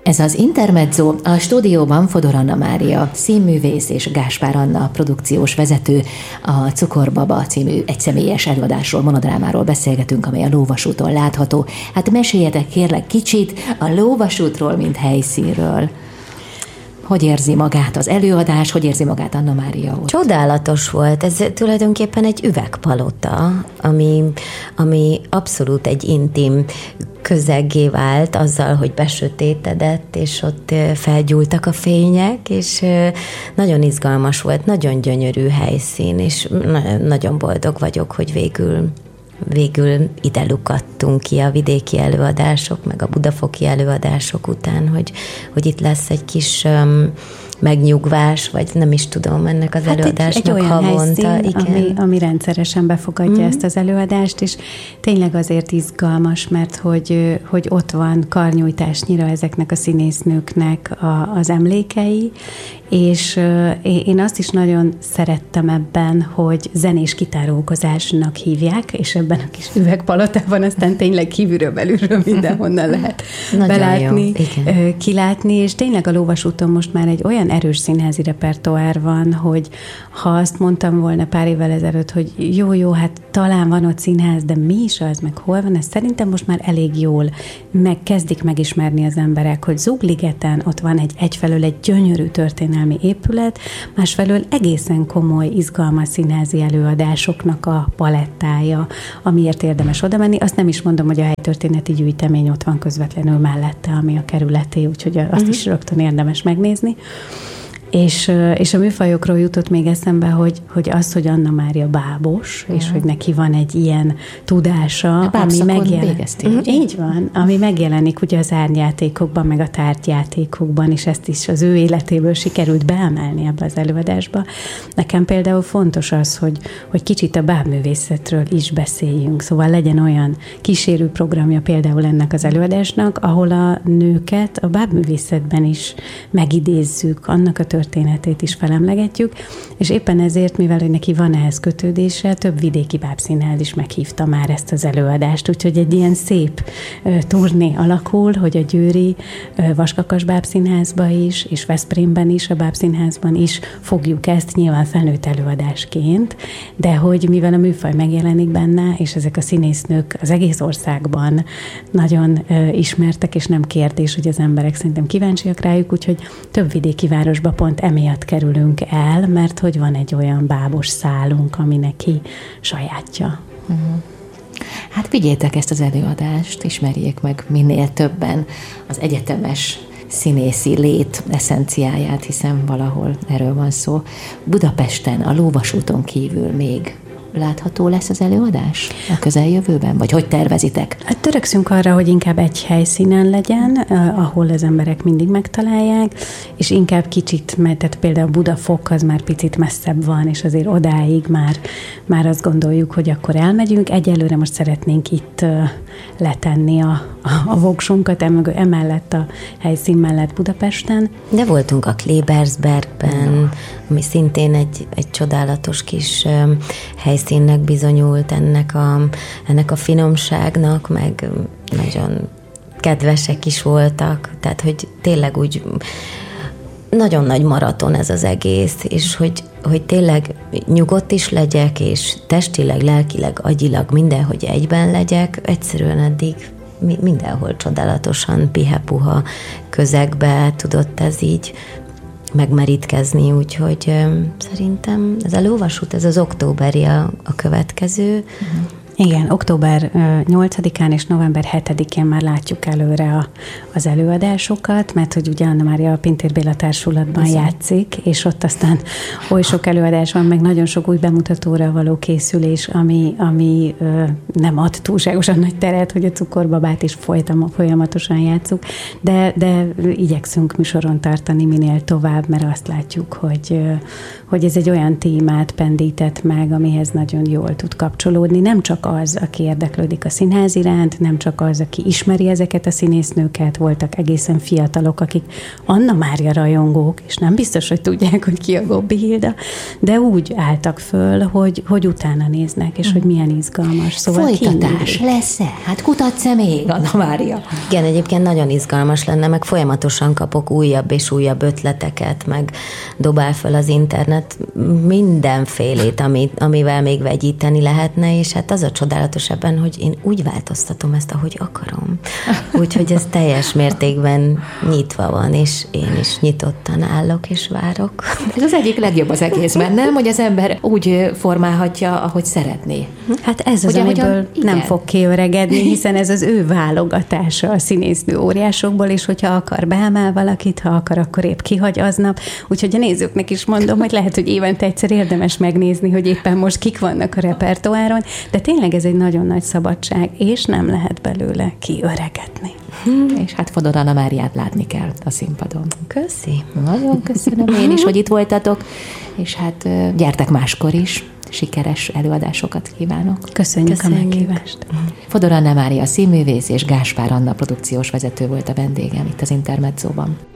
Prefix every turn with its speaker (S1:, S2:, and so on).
S1: Ez az Intermezzo, a stúdióban Fodor Anna Mária, színművész és Gáspár Anna produkciós vezető. A Cukorbaba című egyszemélyes előadásról, monodrámáról beszélgetünk, amely a Lóvasúton látható. Hát meséljetek kérlek kicsit a Lóvasútról, mint helyszínről. Hogy érzi magát az előadás, hogy érzi magát Anna Mária ott?
S2: Csodálatos volt. Ez tulajdonképpen egy üvegpalota, ami abszolút egy intim közeggé vált azzal, hogy besötétedett, és ott felgyúltak a fények, és nagyon izgalmas volt, nagyon gyönyörű helyszín, és nagyon boldog vagyok, hogy végül ide lukadtunk ki a vidéki előadások, meg a budafoki előadások után, hogy itt lesz egy kis megnyugvás, vagy nem is tudom, ennek az előadásnak
S3: egy olyan
S2: havonta.
S3: Helyszín, ami rendszeresen befogadja ezt az előadást, és tényleg azért izgalmas, mert hogy ott van karnyújtásnyira ezeknek a színésznőknek az emlékei, és én azt is nagyon szerettem ebben, hogy zenés kitárulkozásnak hívják, és ebben a kis üvegpalotában aztán tényleg kívülről, belülről mindenhonnan lehet belátni, kilátni, és tényleg a Lóvasúton most már egy olyan erős színházi repertoár van, hogy ha azt mondtam volna pár évvel ezelőtt, hogy jó, hát talán van ott színház, de mi is az, meg hol van, ez szerintem most már elég jól kezdik megismerni az emberek, hogy Zugligeten ott van egyfelől egy gyönyörű történelmi épület, másfelől egészen komoly, izgalmas színházi előadásoknak a palettája, amiért érdemes oda menni. Azt nem is mondom, hogy a helytörténeti gyűjtemény ott van közvetlenül mellette, ami a kerületé, úgyhogy azt is rögtön érdemes megnézni. És a műfajokról jutott még eszembe, hogy az, hogy Anna Mária bábos, és hogy neki van egy ilyen tudása, ami megjelenik. Így van, ami megjelenik ugye az árnyjátékokban, meg a tárgyjátékokban, és ezt is az ő életéből sikerült beemelni ebbe az előadásba. Nekem például fontos az, hogy kicsit a bábművészetről is beszéljünk, szóval legyen olyan kísérő programja például ennek az előadásnak, ahol a nőket a bábművészetben is megidézzük, annak a történetét is felemlegetjük, és éppen ezért, mivel hogy neki van ehhez kötődése, több vidéki bábszínház is meghívta már ezt az előadást, úgyhogy egy ilyen szép turné alakul, hogy a győri Vaskakas bábszínházba is, és Veszprémben is, a bábszínházban is fogjuk ezt nyilván felnőtt előadásként, de hogy mivel a műfaj megjelenik benne, és ezek a színésznők az egész országban nagyon ismertek, és nem kérdés, hogy az emberek szerintem kíváncsiak rájuk, úgyhogy több vidéki városba pont emiatt kerülünk el, mert hogy van egy olyan bábos szálunk, ami neki sajátja.
S1: Hát vigyétek ezt az előadást, ismerjék meg minél többen az egyetemes színészi lét eszenciáját, hiszen valahol erről van szó. Budapesten, a Lóvasúton kívül még látható lesz az előadás a közeljövőben? Vagy hogy tervezitek?
S3: Hát törekszünk arra, hogy inkább egy helyszínen legyen, ahol az emberek mindig megtalálják, és inkább kicsit, mert például Budafok az már picit messzebb van, és azért odáig már azt gondoljuk, hogy akkor elmegyünk. Egyelőre most szeretnénk itt letenni a voksunkat, emellett a helyszín mellett Budapesten.
S2: De voltunk a Klebersbergben, ami szintén egy csodálatos kis helyszínnek bizonyult ennek a finomságnak, meg nagyon kedvesek is voltak, tehát hogy tényleg úgy nagyon nagy maraton ez az egész, és hogy tényleg nyugodt is legyek, és testileg, lelkileg, agyilag mindenhogy egyben legyek, egyszerűen eddig mindenhol csodálatosan pihe-puha közegbe tudott ez így megmerítkezni, úgyhogy szerintem ez a Lóvasút, ez az októberi a következő.
S3: Igen, október 8-án és november 7-én már látjuk előre az előadásokat, mert hogy ugye Anna Mária a Pintér Béla Társulatban játszik, és ott aztán oly sok előadás van, meg nagyon sok új bemutatóra való készülés, ami nem ad túlságosan nagy teret, hogy a Cukorbabát is folyamatosan játsszuk, de igyekszünk műsoron tartani minél tovább, mert azt látjuk, hogy ez egy olyan témát pendített meg, amihez nagyon jól tud kapcsolódni, nem csak az, aki érdeklődik a színház iránt, nem csak az, aki ismeri ezeket a színésznőket, voltak egészen fiatalok, akik Anna Mária rajongók, és nem biztos, hogy tudják, hogy ki a Gobbi Hilda, de úgy álltak föl, hogy utána néznek, és hogy milyen izgalmas. Szóval
S1: folytatás lesz-e? Hát kutatsz-e még, Anna Mária?
S2: Igen, egyébként nagyon izgalmas lenne, meg folyamatosan kapok újabb és újabb ötleteket, meg dobál fel az internet mindenfélét, amivel még vegyíteni lehetne, és hát az a csodálatos ebben, hogy én úgy változtatom ezt, ahogy akarom. Úgyhogy ez teljes mértékben nyitva van, és én is nyitottan állok és várok.
S1: Ez az egyik legjobb az egészben, nem? Hogy az ember úgy formálhatja, ahogy szeretné.
S3: Hát ez az, amiből nem fog kiöregedni, hiszen ez az ő válogatása a színésznő óriásokból, és hogyha akar, beemel valakit, ha akar, akkor épp kihagy aznap. Úgyhogy a nézőknek is mondom, hogy lehet, hogy évente egyszer érdemes megnézni, hogy éppen most kik vannak a repertoáron, de tényleg ez egy nagyon nagy szabadság, és nem lehet belőle kiöregedni.
S1: És hát Fodor Anna Máriát látni kell a színpadon.
S2: Köszi.
S1: Nagyon köszönöm én is, hogy itt voltatok, és hát gyertek máskor is. Sikeres előadásokat kívánok.
S3: Köszönjük a meghívást.
S1: Fodor Anna Mária színművész és Gáspár Anna produkciós vezető volt a vendégem itt az Intermedzóban.